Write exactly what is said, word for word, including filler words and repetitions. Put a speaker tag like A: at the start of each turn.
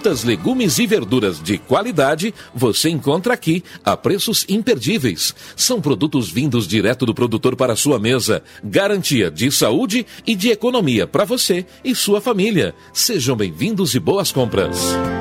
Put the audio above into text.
A: frutas, legumes e verduras de qualidade você encontra aqui a preços imperdíveis. São produtos vindos direto do produtor para a sua mesa. Garantia de saúde e de economia para você e sua família. Sejam bem-vindos e boas compras.